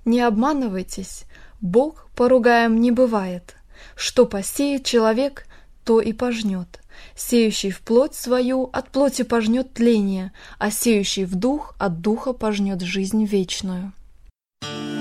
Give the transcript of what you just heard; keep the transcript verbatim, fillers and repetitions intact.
Не обманывайтесь, Бог поругаем не бывает. Что посеет человек, то и пожнет. Сеющий в плоть свою от плоти пожнет тление, а сеющий в дух от духа пожнет жизнь вечную.